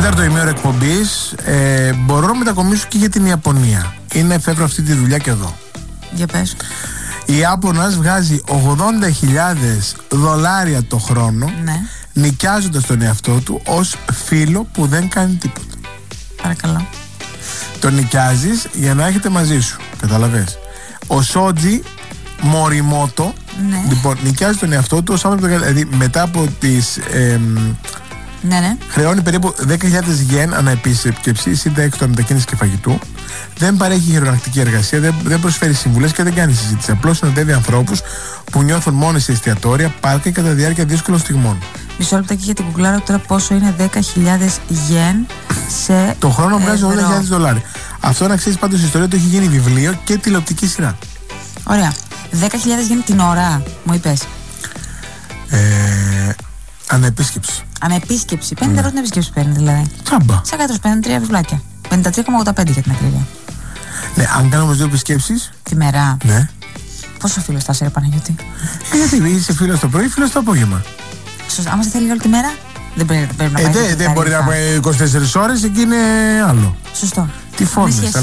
Τέταρτο ημέωρο εκπομπής. Μπορώ να μετακομίσω και για την Ιαπωνία. Είναι εφεύρω αυτή τη δουλειά και εδώ. Για πες. Η Ιάπωνας βγάζει $80,000 το χρόνο, Ναι. νοικιάζοντας τον εαυτό του ως φίλο που δεν κάνει τίποτα. Παρακαλώ. Τον νοικιάζεις για να έχετε μαζί σου. Καταλαβες. Ο Σότζι Μοριμότο, Ναι. λοιπόν, νοικιάζει τον εαυτό του ως άνθρωπο. Δηλαδή μετά από τις. Ναι. Χρεώνει περίπου 10.000 γεν ανά επίσκεψη, συν τα έξοδα μετακίνηση και φαγητού. Δεν παρέχει χειρονακτική εργασία, δεν προσφέρει συμβουλές και δεν κάνει συζήτηση. Απλώς συνοδεύει ανθρώπους που νιώθουν μόνοι σε εστιατόρια, πάρκα κατά τη διάρκεια δύσκολων στιγμών. Μισό λεπτάκι για την κουκλάρα τώρα πόσο είναι 10.000 γεν σε. Το χρόνο βγάζει $80,000. Αυτό να ξέρεις πάντως η ιστορία του έχει γίνει βιβλίο και τηλεοπτική σειρά. Ωραία. 10.000 γεν την ώρα, μου είπες. Ανεπίσκεψη. Ανεπίσκεψη. 50 ευρώ την επίσκεψη παίρνει δηλαδή. Τσάμπα. Σαν κάτω παίρνει 3 βιβλάκια. 53,85 για την ακρίβεια. Ναι, αν κάνω όμως 2 επισκέψεις. Τη μέρα. Ναι. Πόσο φίλος θα είσαι, ρε Παναγιώτη? Γιατί είσαι φίλος το πρωί, φίλος το απόγευμα. Σωστά. Άμα σε θέλει όλη τη μέρα, δεν πρέπει να πάει. Δεν μπορεί να πάει 24 ώρες, εκεί είναι άλλο. Σωστό. Τι φώνες.